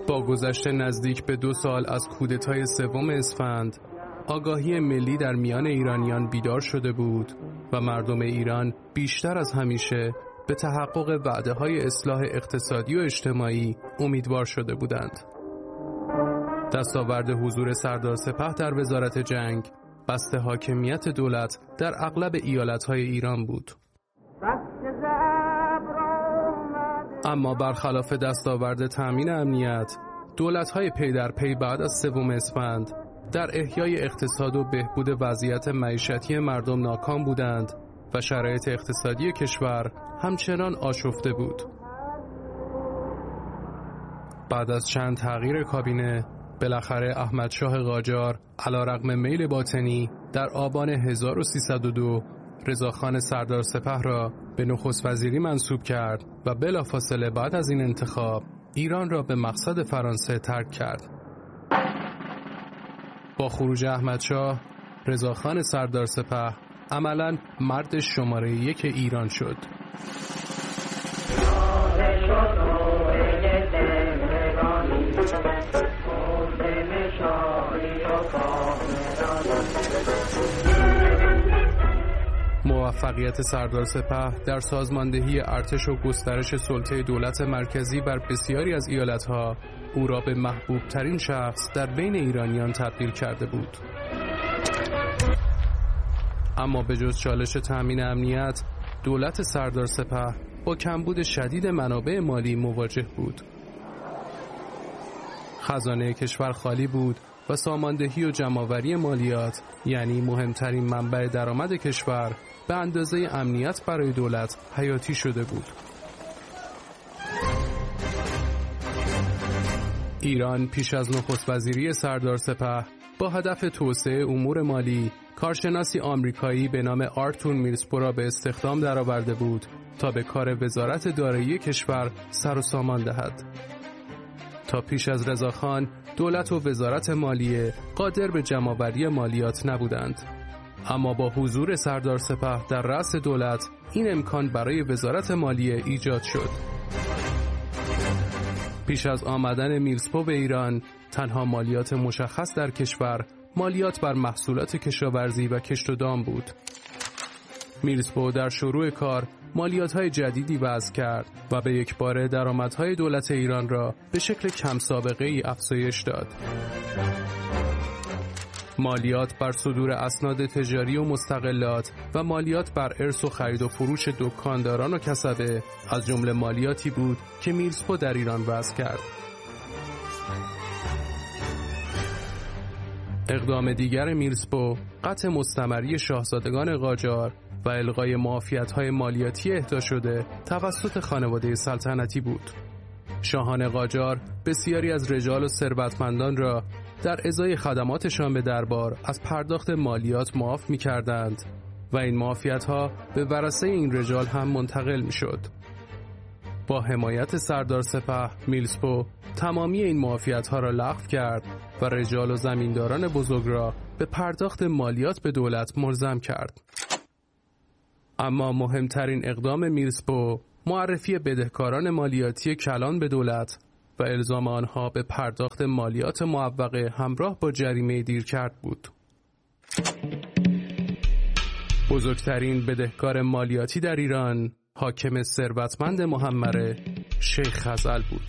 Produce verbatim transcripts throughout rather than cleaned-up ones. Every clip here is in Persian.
با گذشت نزدیک به دو سال از کودتای سوم اسفند، آگاهی ملی در میان ایرانیان بیدار شده بود و مردم ایران بیشتر از همیشه به تحقق وعده‌های اصلاح اقتصادی و اجتماعی امیدوار شده بودند. دستاورد حضور سردار سپه در وزارت جنگ بسته حاکمیت دولت در اغلب ایالت‌های ایران بود. اما برخلاف دستاورد تامین امنیت، دولت‌های پی در پی بعد از سوم اسفند در احیای اقتصاد و بهبود وضعیت معیشتی مردم ناکام بودند و شرایط اقتصادی کشور همچنان آشفته بود. بعد از چند تغییر کابینه، بالاخره احمدشاه قاجار علیرغم میل باطنی در آبان هزار و سیصد و دو رضاخان سردار سپه را به نخست وزیری منصوب کرد و بلافاصله بعد از این انتخاب ایران را به مقصد فرانسه ترک کرد. با خروج احمدشاه، رضاخان سردار سپه عملاً مرد شماره یک ایران شد. موفقیت سردار سپه در سازماندهی ارتش و گسترش سلطه دولت مرکزی بر بسیاری از ایالتها او را به محبوب ترین شخص در بین ایرانیان تبدیل کرده بود. اما به جز چالش تامین امنیت، دولت سردار سپه با کمبود شدید منابع مالی مواجه بود. خزانه کشور خالی بود و ساماندهی و جمع‌آوری مالیات، یعنی مهمترین منبع درآمد کشور، به اندازه امنیت برای دولت حیاتی شده بود. ایران پیش از نخست وزیری سردار سپه با هدف توسعه امور مالی، کارشناسی آمریکایی به نام آرتور میلزپو را به استخدام درآورده بود تا به کار وزارت دارایی کشور سر و سامان دهد. تا پیش از رضاخان، دولت و وزارت مالیه قادر به جمع‌آوری مالیات نبودند. اما با حضور سردار سپه در رأس دولت، این امکان برای وزارت مالیه ایجاد شد. پیش از آمدن میلزپو به ایران، تنها مالیات مشخص در کشور مالیات بر محصولات کشاورزی و کشت و دام بود. میلزپو در شروع کار مالیات‌های جدیدی وضع کرد و به یک باره درآمدهای دولت ایران را به شکل کم سابقه‌ای افزایش داد. مالیات بر صدور اسناد تجاری و مستقلات و مالیات بر ارث و خرید و فروش دکانداران و کسبه از جمله مالیاتی بود که میلزپو در ایران وضع کرد. اقدام دیگر میلزپو قطع مستمری شاهزادگان قاجار و الغای معافیت‌های مالیاتی اهدا شده توسط خانواده سلطنتی بود. شاهان قاجار بسیاری از رجال و ثروتمندان را در ازای خدماتشان به دربار از پرداخت مالیات معاف می‌کردند و این معافیت‌ها به ورثه این رجال هم منتقل می‌شد. با حمایت سردار سپه، میلزپو تمامی این معافیت‌ها را لغو کرد و رجال و زمینداران بزرگ را به پرداخت مالیات به دولت ملزم کرد. اما مهمترین اقدام میلزپو معرفی بدهکاران مالیاتی کلان به دولت و الزام آنها به پرداخت مالیات معوقه همراه با جریمه دیرکرد بود. بزرگترین بدهکار مالیاتی در ایران حاکم ثروتمند محمره شیخ خزعل بود.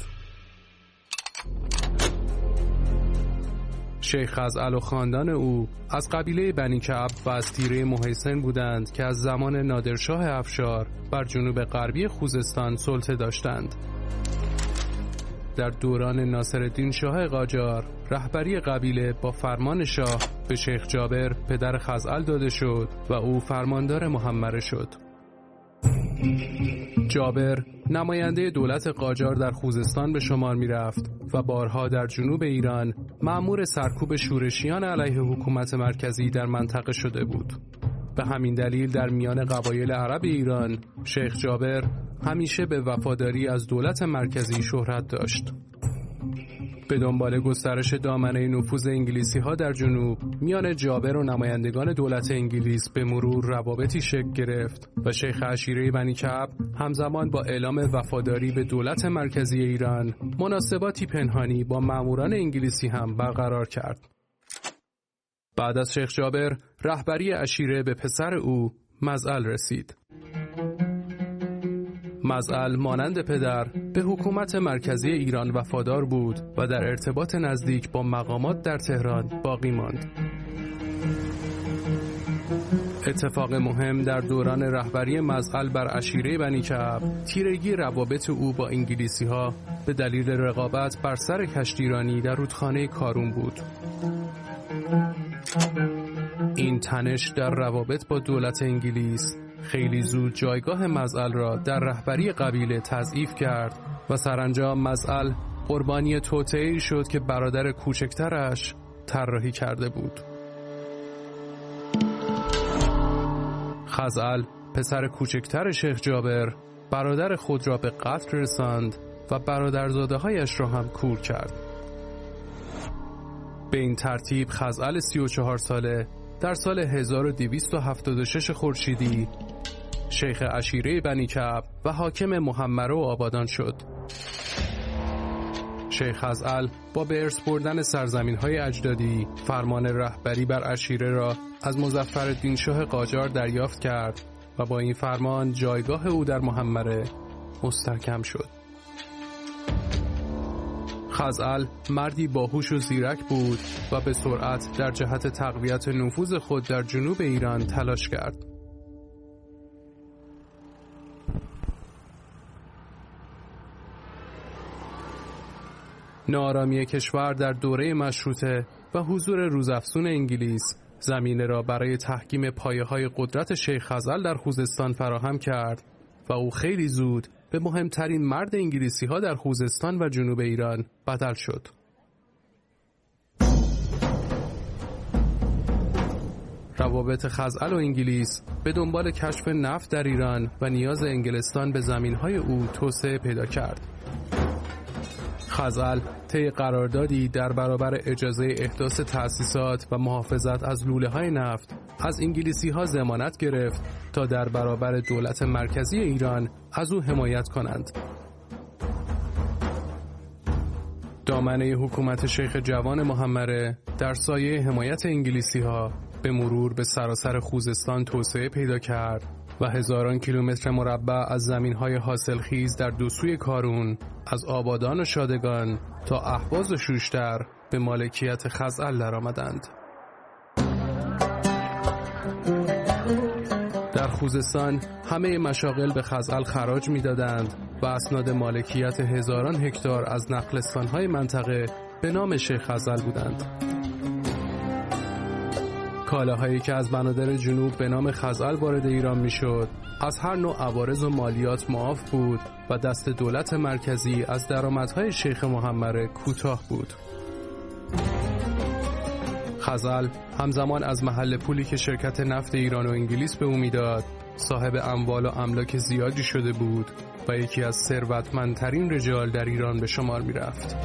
شیخ خزعل و خاندان او از قبیله بنی کعب و از تیره محیسن بودند که از زمان نادرشاه افشار بر جنوب غربی خوزستان سلطه داشتند. در دوران ناصرالدین شاه قاجار رهبری قبیله با فرمان شاه به شیخ جابر پدر خزعل داده شد و او فرماندار محمره شد. جابر نماینده دولت قاجار در خوزستان به شمار می رفت و بارها در جنوب ایران مأمور سرکوب شورشیان علیه حکومت مرکزی در منطقه شده بود. به همین دلیل در میان قبایل عرب ایران شیخ جابر همیشه به وفاداری از دولت مرکزی شهرت داشت. به دنبال گسترش دامنه نفوذ انگلیسی‌ها در جنوب میان جابر و نمایندگان دولت انگلیس به مرور روابطی شکل گرفت و شیخ عشیره بنی کعب همزمان با اعلام وفاداری به دولت مرکزی ایران مناسباتی پنهانی با ماموران انگلیسی هم برقرار کرد. بعد از شیخ جابر رهبری عشیره به پسر او مزعل رسید. مزعل مانند پدر به حکومت مرکزی ایران وفادار بود و در ارتباط نزدیک با مقامات در تهران باقی ماند. اتفاق مهم در دوران رهبری مزعل بر عشیره بنی کعب تیرگی روابط او با انگلیسی‌ها به دلیل رقابت بر سر کشتیرانی در رودخانه کارون بود. این تنش در روابط با دولت انگلیس خیلی زود جایگاه مزعل را در رهبری قبیله تضعیف کرد و سرانجام مزعل قربانی توطئه‌ای شد که برادر کوچکترش طراحی کرده بود. خزعل پسر کوچکتر شیخ جابر برادر خود را به قتل رساند و برادرزاده‌هایش را هم کور کرد. به این ترتیب خزعل سی و چهار ساله در سال هزار و دویست و هفتاد و شش خورشیدی شیخ عشیره بنی کعب و حاکم محمره و آبادان شد. شیخ خزعل با به ارث بردن سرزمین‌های اجدادی فرمان رهبری بر عشیره را از مظفرالدین شاه قاجار دریافت کرد و با این فرمان جایگاه او در محمره مستحکم شد. خزعل مردی باهوش و زیرک بود و به سرعت در جهت تقویت نفوذ خود در جنوب ایران تلاش کرد. ناآرامی کشور در دوره مشروطه و حضور روزافزون انگلیس زمینه را برای تحکیم پایه‌های قدرت شیخ خزعل در خوزستان فراهم کرد و او خیلی زود به مهمترین مرد انگلیسی‌ها در خوزستان و جنوب ایران بدل شد. روابط خزعل و انگلیس به دنبال کشف نفت در ایران و نیاز انگلستان به زمین‌های او توسعه پیدا کرد. خزعل طی قراردادی در برابر اجازه احداث تأسیسات و محافظت از لوله‌های نفت از انگلیسی‌ها ضمانت گرفت تا در برابر دولت مرکزی ایران از او حمایت کنند. دامنه حکومت شیخ جوان محمره در سایه حمایت انگلیسی‌ها به مرور به سراسر خوزستان توسعه پیدا کرد و هزاران کیلومتر مربع از زمین‌های حاصلخیز در دو سوی کارون از آبادان و شادگان تا اهواز و شوشتر به مالکیت خزعل درآمدند. در خوزستان همه مشاغل به خزعل خراج می‌دادند و اسناد مالکیت هزاران هکتار از نخلستان‌های منطقه به نام شیخ خزعل بودند. کالاهایی که از بنادر جنوب به نام خزعل وارد ایران میشد از هر نوع عوارض و مالیات معاف بود و دست دولت مرکزی از درآمدهای شیخ محمره کوتاه بود. خزعل همزمان از محل پولی که شرکت نفت ایران و انگلیس به او میداد صاحب اموال و املاک زیادی شده بود و یکی از ثروتمندترین رجال در ایران به شمار می رفت.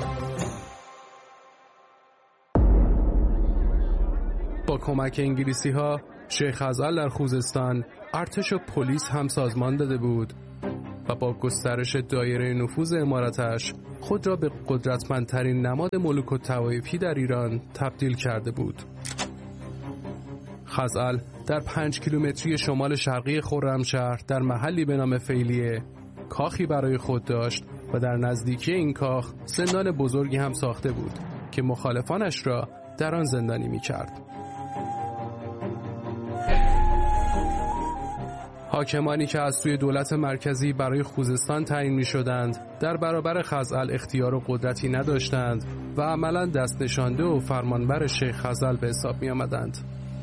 با کمک انگلیسی ها شیخ خزعل در خوزستان ارتش و پلیس هم سازمان داده بود و با گسترش دایره نفوذ امارتش خود را به قدرتمندترین نماد ملوک الطوایفی در ایران تبدیل کرده بود. خزعل در پنج کیلومتری شمال شرقی خرمشهر در محلی به نام فیلیه کاخی برای خود داشت و در نزدیکی این کاخ زندان بزرگی هم ساخته بود که مخالفانش را در آن زندانی می کرد. حاکمانی که از سوی دولت مرکزی برای خوزستان تعیین می شدند در برابر خزعل اختیار و قدرتی نداشتند و عملاً دست نشانده و فرمانبر شیخ خزعل به حساب می آمدند.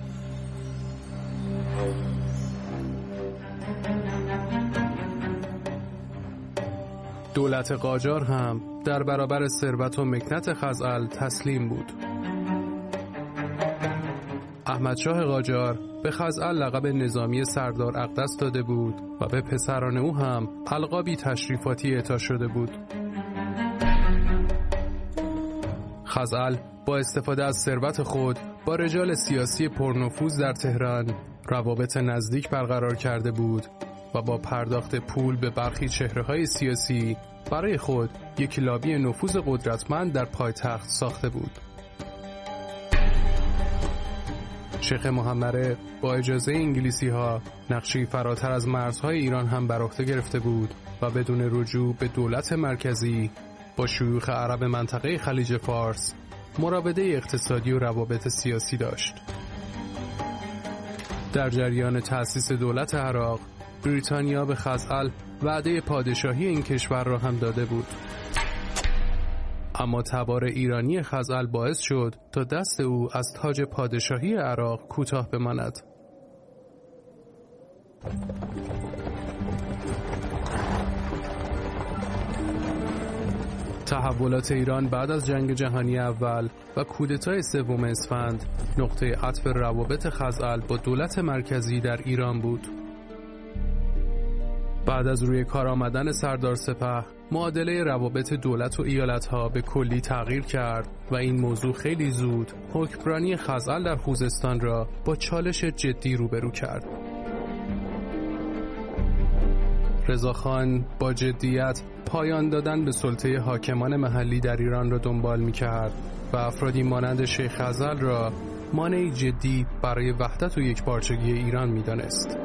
دولت قاجار هم در برابر ثروت و مکنت خزعل تسلیم بود. احمدشاه قاجار به خزعل لقب نظامی سردار اقدس داده بود و به پسران او هم القابی تشریفاتی اعطا شده بود. خزعل با استفاده از ثروت خود با رجال سیاسی پرنفوذ در تهران روابط نزدیک برقرار کرده بود و با پرداخت پول به برخی چهره‌های سیاسی برای خود یک لابی نفوذ قدرتمند در پایتخت ساخته بود. شیخ محمد با اجازه انگلیسی‌ها نقشی فراتر از مرزهای ایران هم بر عهده گرفته بود و بدون رجوع به دولت مرکزی با شیوخ عرب منطقه خلیج فارس مراوده اقتصادی و روابط سیاسی داشت. در جریان تأسیس دولت عراق، بریتانیا به خزعل وعده پادشاهی این کشور را هم داده بود. اما تبار ایرانی خزعل باعث شد تا دست او از تاج پادشاهی عراق کوتاه بماند. تحولات ایران بعد از جنگ جهانی اول و کودتای سوم اسفند نقطه عطف روابط خزعل با دولت مرکزی در ایران بود. بعد از روی کار آمدن سردار سپه، معادله روابط دولت و ایالت‌ها به کلی تغییر کرد و این موضوع خیلی زود حکمرانی خزعل در خوزستان را با چالش جدی روبرو کرد. رضاخان با جدیت پایان دادن به سلطه حاکمان محلی در ایران را دنبال می‌کرد و افرادی مانند شیخ خزعل را مانعی جدی برای وحدت و یکپارچگی ایران می‌دانست.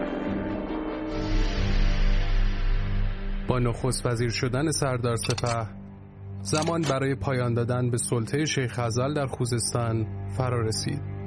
با نخست وزیر شدن سردار سپه، زمان برای پایان دادن به سلطه شیخ خزعل در خوزستان فرا رسید.